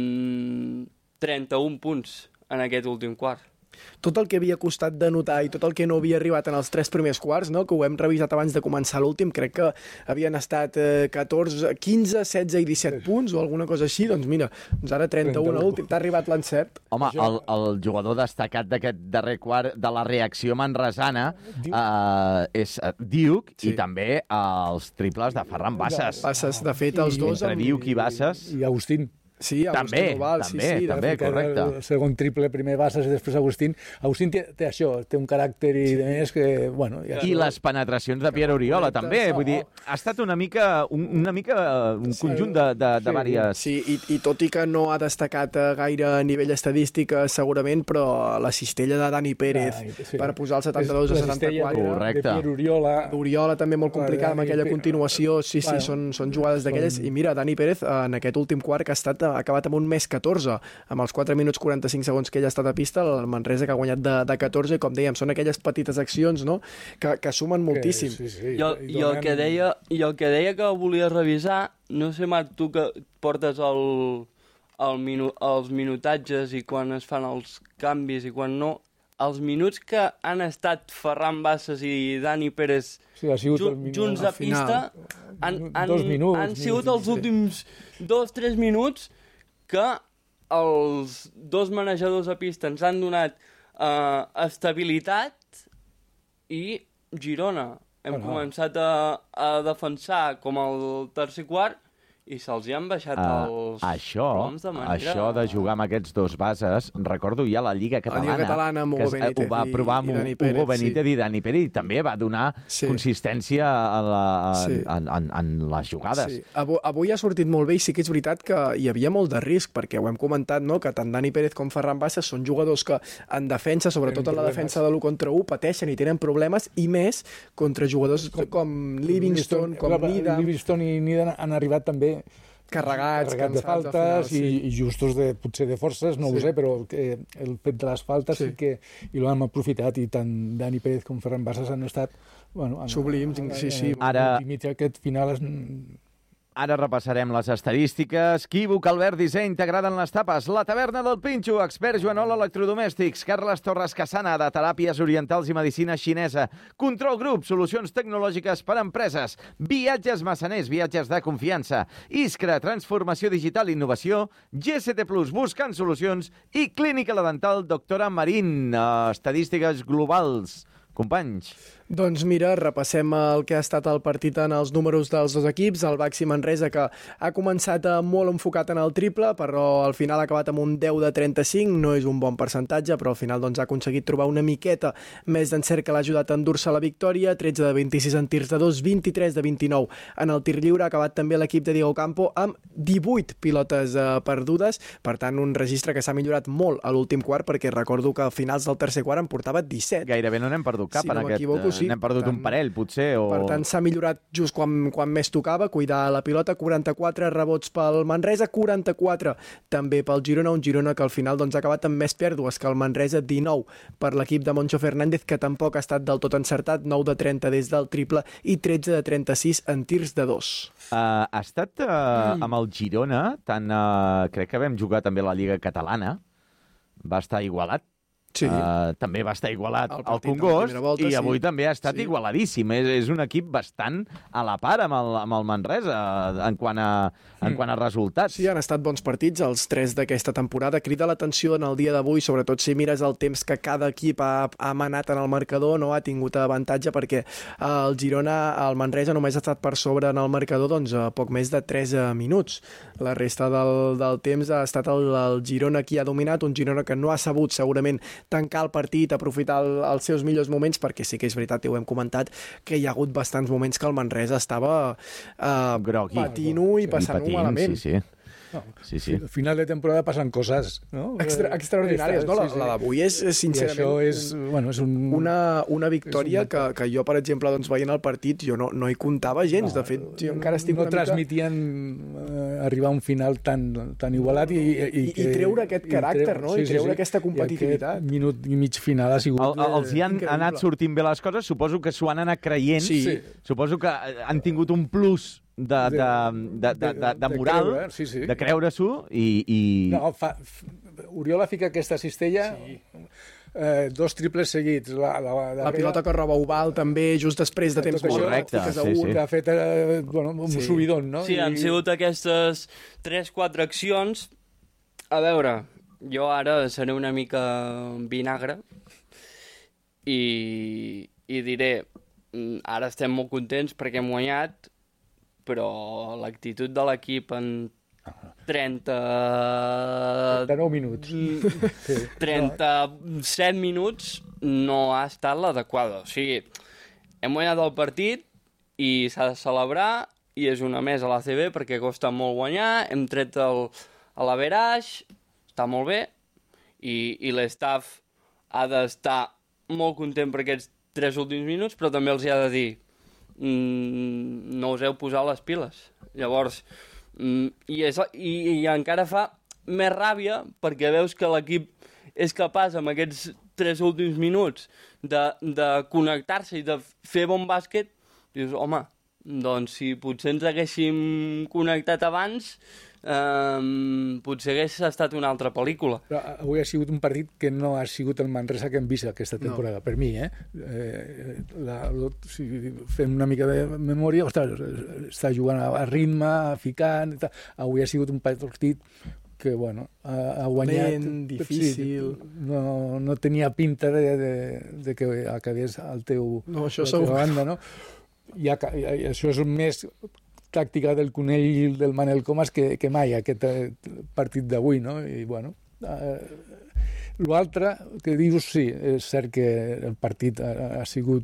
31 punts en aquest últim quart. Tot el que havia costat de notar i tot el que no havia arribat en els 3 primers quarts, no?, que ho hem revisat abans de començar l'últim, crec que havien estat 14, 15, 16 i 17 punts o alguna cosa així, doncs mira, ara 31 a l'últim, t'ha arribat l'encert. Home, el jugador destacat d'aquest darrer quart de la reacció manresana és Diuc i també els triples de Ferran Bassas. Bassas, de fet, els dos... Entre Diuc i Bassas... I Agustín. Sí, Agustín Oval, també, correcte. El segon triple, primer Bassas i després Agustín. Agustín té això, té un caràcter i de més que, bueno... I les penetracions de Pierre Oriola, també. Vull dir, ha estat un conjunt de diverses... Sí, i tot i que no ha destacat gaire a nivell estadístic, segurament, però la cistella de Dani Pérez per posar el 72 a 74... Correcte. De Pierre Oriola... Oriola també molt complicada amb aquella continuació. Sí, són jugades d'aquelles. I mira, Dani Pérez, en aquest últim quart, que ha acabat amb un més 14, amb els 4 minuts 45 segons que ell ha estat a pista, el Manresa que ha guanyat de 14, i com dèiem, són aquelles petites accions, no?, que sumen moltíssim. I el que deia que volia revisar, no sé, Marc, tu que portes els minutatges i quan es fan els canvis i quan no, els minuts que han estat Ferran Bassas i Dani Pérez junts a pista han sigut els últims 2-3 minuts que els dos manejadors a pista ens han donat estabilitat i Girona. Hem començat a defensar com el tercer quart i se'ls hi han baixat els proms de manera... Això de jugar amb aquests dos bases, recordo ja la Lliga Catalana, amb Hugo Benítez, que ho va provar amb Hugo Benítez i Dani Pérez, i també va donar consistència en les jugades. Sí. Avui ha sortit molt bé i sí que és veritat que hi havia molt de risc, perquè ho hem comentat, no?, que tant Dani Pérez com Ferran Bassas són jugadors que en defensa, sobretot en la defensa de l'1 contra 1, pateixen i tenen problemes, i més contra jugadors com Livingston, com Nida. Livingston i Nida han arribat també carregats de faltes i justos potser de forces, no ho sé, però el fet de les faltes sí que i l'han aprofitat, i tant Dani Pérez com Ferran Bassas han estat sublims, sí. Ara aquest final Ara repassarem les estadístiques. Equívoc, Albert Disseny, t'agraden les tapes. La taverna del Pinxo, expert Joanol Electrodomèstics. Carles Torres Casana, de teràpies orientals i medicina xinesa. Control Group, solucions tecnològiques per a empreses. Viatges Massaners, viatges de confiança. Iskra, transformació digital i innovació. GST Plus, buscant solucions. I Clínica La Dental, doctora Marín. Estadístiques globals. Companys. Doncs mira, repassem el que ha estat el partit en els números dels dos equips. El Baxi Manresa, que ha començat molt enfocat en el triple, però al final ha acabat amb un 10 de 35, no és un bon percentatge, però al final doncs, ha aconseguit trobar una miqueta més d'encert que l'ha ajudat a endur-se la victòria. 13 de 26 en tirs de 2, 23 de 29 en el tir lliure. Ha acabat també l'equip de Diego Campo amb 18 pilotes perdudes, per tant un registre que s'ha millorat molt a l'últim quart, perquè recordo que a finals del tercer quart en portava 17. Gairebé no n'hem perdut cap en aquest... sí. N'hem perdut un parell, potser. O... Per tant, s'ha millorat just quan més tocava, cuidar la pilota, 44 rebots pel Manresa, 44 també pel Girona, un Girona que al final doncs, ha acabat amb més pèrdues que el Manresa, 19 per l'equip de Moncho Fernández, que tampoc ha estat del tot encertat, 9 de 30 des del triple i 13 de 36 en tirs de 2. Ha estat amb el Girona, crec que vam jugar també a la Lliga Catalana, va estar igualat. Sí. També va estar igualat al partit Congost volta, i avui sí. també ha estat igualadíssim. És un equip bastant a la part amb el Manresa en quant a resultats. Sí, han estat bons partits, els 3 d'aquesta temporada. Crida l'atenció en el dia d'avui, sobretot si mires el temps que cada equip ha manat en el marcador, no ha tingut avantatge perquè el Girona, el Manresa només ha estat per sobre en el marcador doncs, poc més de 3 minuts. La resta del temps ha estat el Girona qui ha dominat, un Girona que no ha sabut segurament tancar el partit, aprofitar els seus millors moments, perquè sí que és veritat, ho hem comentat, que hi ha hagut bastants moments que el Manresa estava patint-ho i passant-ho malament. Sí. No, sí. Al final de temporada passen coses, no? Extraordinàries, no? Sí. La d'avui és sincerament és una victòria que jo, per exemple, doncs, veient el partit, jo no hi comptava gens. De fet, jo encara estic una mica... transmitien arribar a un final tan igualat i treure aquest caràcter, no? I treure aquesta competitivitat. Aquest minut i mig final ha sigut... Els hi han anat sortint bé les coses, suposo que s'ho han anat creient, suposo que han tingut un plus de moral, de creure-s'ho i... No, Oriol ha ficat aquesta cistella, 2 triples seguits. La pilota que roba Oval també, just després de temps correcte, que ha fet un subidon, no? Sí, han sigut aquestes 3-4 accions. A veure, jo ara seré una mica vinagre i diré, ara estem molt contents perquè hem guanyat, però l'actitud de l'equip en 39 minuts. 37 minuts no ha estat l'adequada. O sigui, hem guanyat el partit i s'ha de celebrar i és una més a l'ACB perquè costa molt guanyar, hem tret a l'average, està molt bé i l'estaff ha d'estar molt content per aquests 3 últims minuts, però també els hi ha de dir no us heu posat les piles. Llavors, i encara fa més ràbia perquè veus que l'equip és capaç amb aquests 3 últims minuts de connectar-se i de fer bon bàsquet. Dius, home, doncs si potser ens haguéssim connectat abans, potser hagués estat una altra pel·lícula. Però avui ha sigut un partit que no ha sigut el Manresa que hem vist aquesta temporada, per mi, si fem una mica de memòria, està jugant a ritme, ficant, avui ha sigut un partit que, ha guanyat... difícil... No tenia pinta de que acabés al teu banda, no? I això és més tàctica del Cunell i del Manel Comas que mai, aquest partit d'avui, no? I, l'altre que dius, sí, és cert que el partit ha sigut...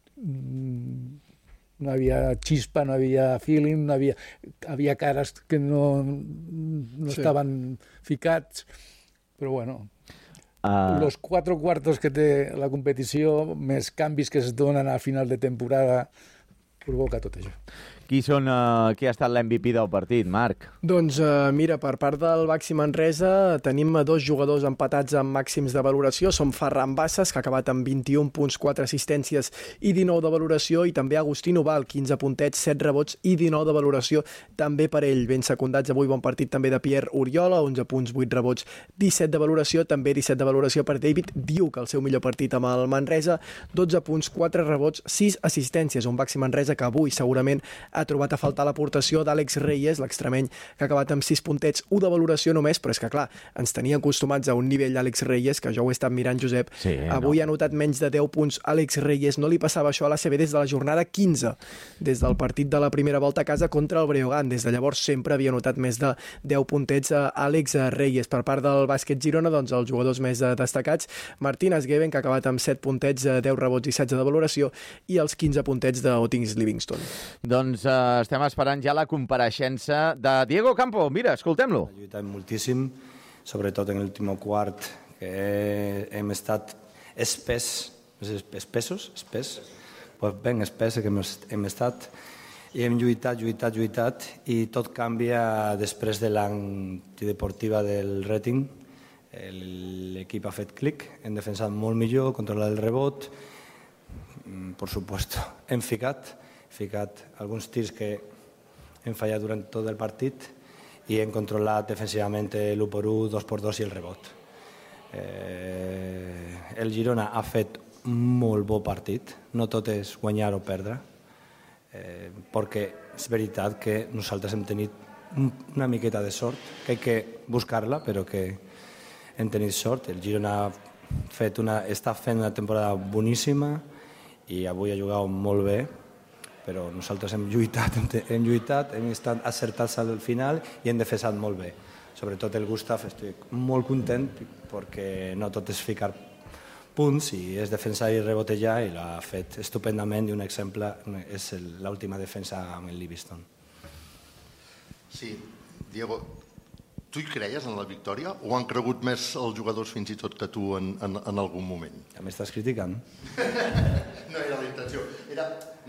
No havia xispa, no havia feeling, havia cares que no estaven ficats, però los 4 quartos que té la competició, més canvis que es donen al final de temporada, provoca tot això. Qui ha estat l'MVP del partit, Marc? Doncs mira, per part del Baxi Manresa tenim 2 jugadors empatats amb màxims de valoració. Són Ferran Bassas, que ha acabat amb 21 punts, 4 assistències i 19 de valoració, i també Agustín Oval, 15 puntets, 7 rebots i 19 de valoració també per ell. Ben secundats avui, bon partit també de Pierre Oriola, 11 punts, 8 rebots, 17 de valoració, també 17 de valoració per David Diuk, el seu millor partit amb el Manresa, 12 punts, 4 rebots, 6 assistències. Un Baxi Manresa que avui segurament ha trobat a faltar l'aportació d'Àlex Reyes, l'extremeny, que ha acabat amb 6 puntets, 1 de valoració només, però és que, clar, ens tenia acostumats a un nivell d'Àlex Reyes, que jo ho he estat mirant, Josep. Sí, avui ha notat menys de 10 punts Àlex Reyes. No li passava això a l'ACB des de la jornada 15, des del partit de la primera volta a casa contra el Breogán. Des de llavors sempre havia notat més de 10 puntets a Àlex Reyes. Per part del bàsquet Girona, doncs els jugadors més destacats, Martín Asgueben, que ha acabat amb 7 puntets, 10 rebots i 16 de valoració, i els 15 puntets d'Otings Livingston. Doncs estem esperant ja la compareixença de Diego Campo. Mira, escoltem-lo. Ha lluitat moltíssim, sobretot en l'últim quart, que hem estat espès, ben espessa que hem estat, i hem lluitat, i tot canvia després de l'antideportiva del Reading. L'equip ha fet clic, hem defensat molt millor, controlat el rebot, per supuesto, hem ficat alguns tirs que hem fallat durant tot el partit i hem controlat defensivament l'1x1, 2x2 i el rebot. El Girona ha fet un molt bo partit, no tot és guanyar o perdre, perquè és veritat que nosaltres hem tingut una miqueta de sort, que hay que buscar-la, però que hem tingut sort. El Girona està fent una temporada boníssima i avui ha jugat molt bé, però nosaltres hem lluitat, hem estat acertats al final i hem defensat molt bé. Sobretot el Gustav, estic molt content perquè no tot és ficar punts i és defensar i rebotejar, i l'ha fet estupendament, i un exemple és l'última defensa amb el Livingston. Sí, Diego, tu hi creies en la victòria o han cregut més els jugadors fins i tot que tu en algun moment? Ja m'estàs criticant? No era la intenció.